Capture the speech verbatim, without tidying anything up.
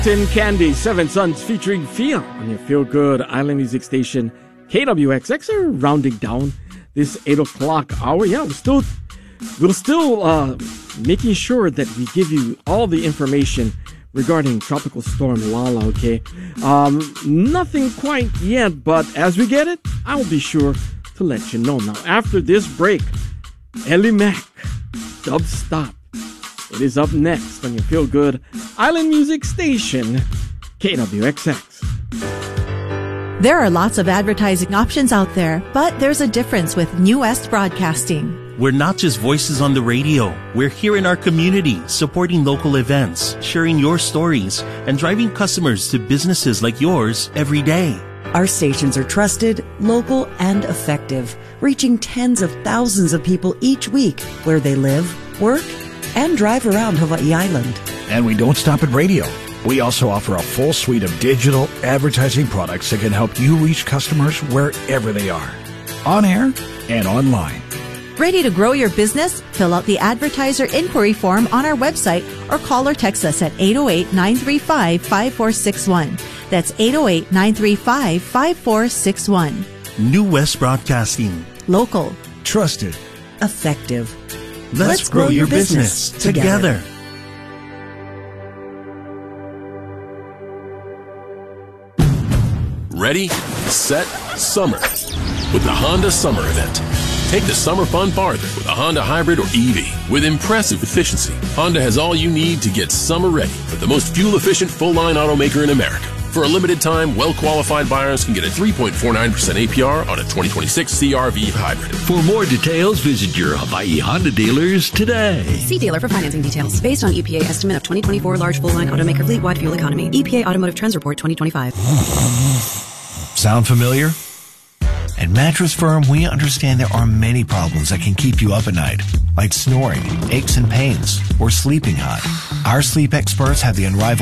Tin Candy, Seven Sons featuring Fia on your feel-good island music station, K W X X, are rounding down this eight o'clock hour. Yeah, we're still, we're still uh, making sure that we give you all the information regarding Tropical Storm Lala, okay? Um, nothing quite yet, but as we get it, I'll be sure to let you know. Now, after this break, Ellie Mac, Dub Stop. It is up next on your feel-good island music station, K W X X. There are lots of advertising options out there, but there's a difference with New West Broadcasting. We're not just voices on the radio. We're here in our community, supporting local events, sharing your stories, and driving customers to businesses like yours every day. Our stations are trusted, local, and effective, reaching tens of thousands of people each week where they live, work, and drive around Hawaii Island. And we don't stop at radio. We also offer a full suite of digital advertising products that can help you reach customers wherever they are, on air and online. Ready to grow your business? Fill out the advertiser inquiry form on our website or call or text us at eight oh eight, nine three five, five four six one. That's eight oh eight, nine three five, five four six one. New West Broadcasting. Local. Trusted. Effective. Let's, Let's grow, grow your business, business together. together. Ready, set, summer with the Honda Summer Event. Take the summer fun farther with a Honda Hybrid or E V. With impressive efficiency, Honda has all you need to get summer ready with the most fuel-efficient full-line automaker in America. For a limited time, well-qualified buyers can get a three point four nine percent A P R on a twenty twenty-six C R V Hybrid. For more details, visit your Hawaii Honda dealers today. See dealer for financing details. Based on E P A estimate of twenty twenty-four large full-line automaker fleet-wide fuel economy. E P A Automotive Trends Report twenty twenty-five. Sound familiar? At Mattress Firm, we understand there are many problems that can keep you up at night, like snoring, aches and pains, or sleeping hot. Our sleep experts have the unrivaled